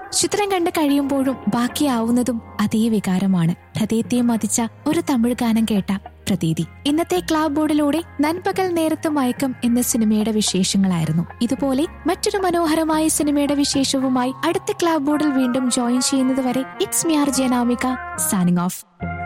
ചിത്രം കണ്ട് കഴിയുമ്പോഴും ബാക്കിയാവുന്നതും അതേ വികാരമാണ്. ഹൃദയത്തെ മതിച്ച ഒരു തമിഴ് ഗാനം കേട്ട പ്രതീതി. ഇന്നത്തെ ക്ലാബ് ബോർഡിലൂടെ നൻപകൽ നേരത്ത് മയക്കം എന്ന സിനിമയുടെ വിശേഷങ്ങളായിരുന്നു. ഇതുപോലെ മറ്റൊരു മനോഹരമായ സിനിമയുടെ വിശേഷവുമായി അടുത്ത ക്ലാബ് ബോർഡിൽ വീണ്ടും ജോയിൻ ചെയ്യുന്നത് വരെ it's me R J Namika signing off.